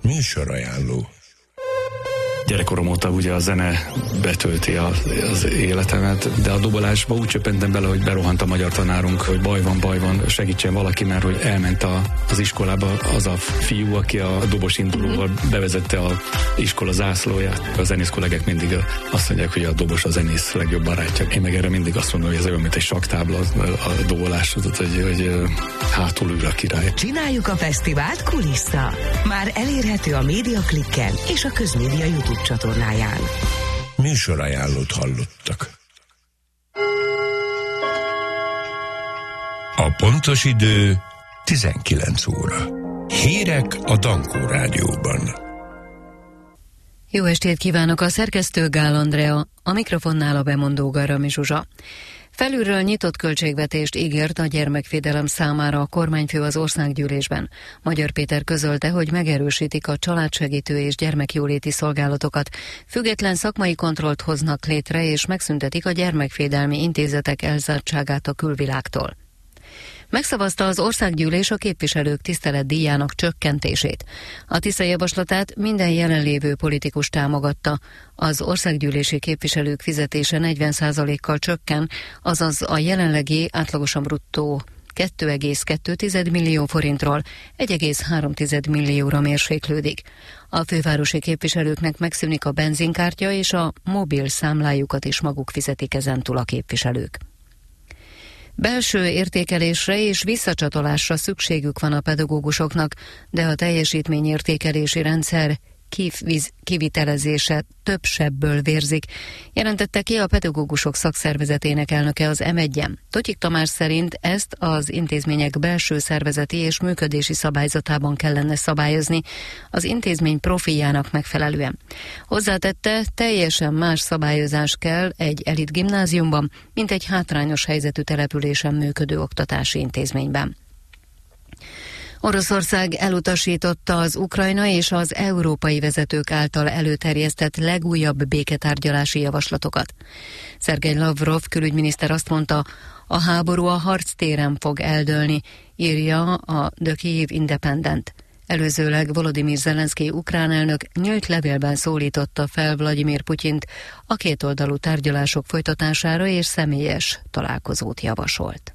Műsorajánló. Gyerekkorom óta ugye a zene betölti az életemet, de a dobolásba úgy csöppentem bele, hogy berohant a magyar tanárunk, hogy baj van, segítsen valaki, mert hogy elment az iskolába az a fiú, aki a dobos indulóval bevezette az iskola zászlóját. A zenész kollégák mindig azt mondják, hogy a dobos a zenész legjobb barátja. Én meg erre mindig azt mondom, hogy ez olyan, mint egy saktábla a dobolás, hogy hátul ül a király. Csináljuk a fesztivált Kulissza. Már elérhető a Médiaklikken és a Közmédia YouTube csatornáján. Műsorajánlót hallottak. A pontos idő 19 óra. Hírek a Dankó Rádióban. Jó estét kívánok, a szerkesztő Gál Andrea, a mikrofonnál a bemondó Garami Zsuzsa. Felülről nyitott költségvetést ígért a gyermekvédelem számára a kormányfő az országgyűlésben. Magyar Péter közölte, hogy megerősítik a családsegítő és gyermekjóléti szolgálatokat, független szakmai kontrollt hoznak létre és megszüntetik a gyermekvédelmi intézetek elzártságát a külvilágtól. Megszavazta az országgyűlés a képviselők tiszteletdíjának csökkentését. A Tisza javaslatát minden jelenlévő politikus támogatta. Az országgyűlési képviselők fizetése 40%-kal csökken, azaz a jelenlegi átlagosan bruttó 2,2 millió forintról 1,3 millióra mérséklődik. A fővárosi képviselőknek megszűnik a benzinkártya, és a mobil számlájukat is maguk fizetik ezentúl a képviselők. Belső értékelésre és visszacsatolásra szükségük van a pedagógusoknak, de a teljesítményértékelési rendszer kivitelezése több sebből vérzik, jelentette ki a pedagógusok szakszervezetének elnöke az M1-en. Totyik Tamás szerint ezt az intézmények belső szervezeti és működési szabályzatában kellene szabályozni, az intézmény profiljának megfelelően. Hozzátette, teljesen más szabályozás kell egy elit gimnáziumban, mint egy hátrányos helyzetű településen működő oktatási intézményben. Oroszország elutasította az Ukrajna és az európai vezetők által előterjesztett legújabb béketárgyalási javaslatokat. Szergej Lavrov külügyminiszter azt mondta, a háború a harctéren fog eldőlni, írja a The Kyiv Independent. Előzőleg Volodymyr Zelenszkij ukrán elnök nyílt levélben szólította fel Vladimir Putyint a kétoldalú tárgyalások folytatására és személyes találkozót javasolt.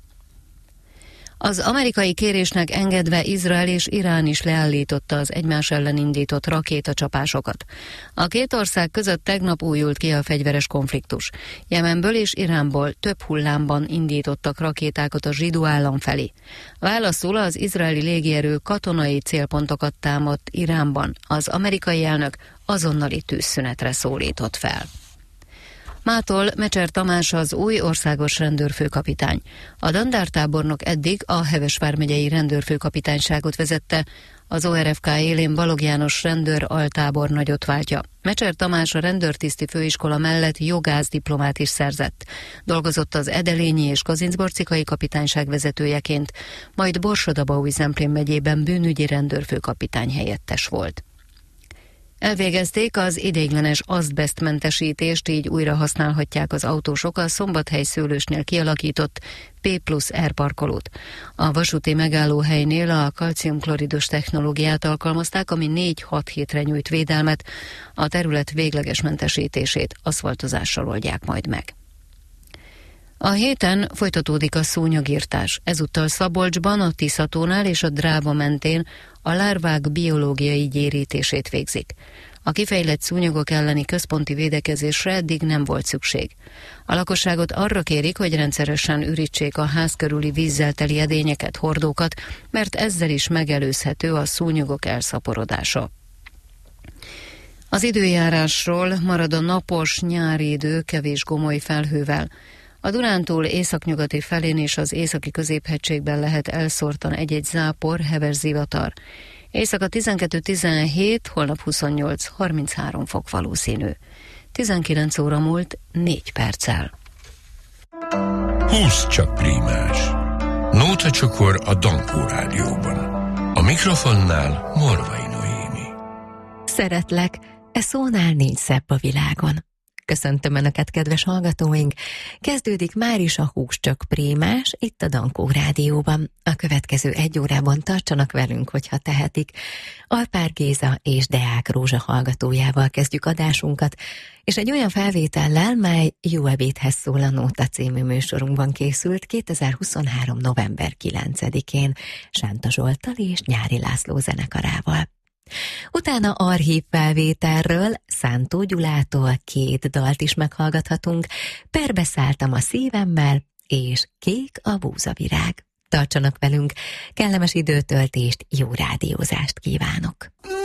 Az amerikai kérésnek engedve Izrael és Irán is leállította az egymás ellen indított rakétacsapásokat. A két ország között tegnap újult ki a fegyveres konfliktus. Jemenből és Iránból több hullámban indítottak rakétákat a zsidó állam felé. Válaszul az izraeli légierő katonai célpontokat támadt Iránban. Az amerikai elnök azonnali tűzszünetre szólított fel. Mától Mecser Tamás az új országos rendőrfőkapitány. A dandártábornok eddig a Heves vármegyei rendőrfőkapitányságot vezette, az ORFK élén Balogh János rendőr altábornagyot váltja. Mecser Tamás a rendőrtiszti főiskola mellett jogászdiplomát is szerzett. Dolgozott az Edelényi és Kazincbarcikai kapitányság vezetőjeként, majd Borsod-Abaúj-Zemplén megyében bűnügyi rendőrfőkapitány helyettes volt. Elvégezték az ideiglenes azbesztmentesítést, így újra használhatják az autósok a Szombathely Szőlősnél kialakított P+R parkolót. A vasúti megállóhelynél a kalciumkloridus technológiát alkalmazták, ami 4-6 hétre nyújt védelmet, a terület végleges mentesítését aszfaltozással oldják majd meg. A héten folytatódik a szúnyogirtás. Ezúttal Szabolcsban, a Tiszatónál és a Dráva mentén a lárvák biológiai gyérítését végzik. A kifejlett szúnyogok elleni központi védekezésre eddig nem volt szükség. A lakosságot arra kérik, hogy rendszeresen ürítsék a ház körüli vízzel teli edényeket, hordókat, mert ezzel is megelőzhető a szúnyogok elszaporodása. Az időjárásról: marad a napos nyári idő kevés gomoly felhővel. A Dunántúl északnyugati felén és az északi középhegységben lehet elszórtan egy-egy zápor, heves zivatar. Éjszaka 12-17, holnap 28-33 fok valószínű. 19 óra múlt 4 perccel. 20 csak prímás. Nóta csokor a Dankó Rádióban. A mikrofonnál Morvai Noémi. Szeretlek, e szónál nincs szebb a világon. köszöntöm Önöket, kedves hallgatóink! Kezdődik már is a Húscsök Prémás itt a Dankó Rádióban. A következő 1 órában tartsanak velünk, hogyha tehetik. Alpár Géza és Deák Rózsa hallgatójával kezdjük adásunkat, és egy olyan felvétellel, mely Jó ebédhez szól a Nóta című műsorunkban készült 2023. november 9-én Sánta Zsolttal és Nyári László zenekarával. Utána archív felvételről Szántó Gyulától 2 dalt is meghallgathatunk, Perbeszálltam a szívemmel és Kék a búzavirág. Tartsanak velünk, kellemes időtöltést, jó rádiózást kívánok!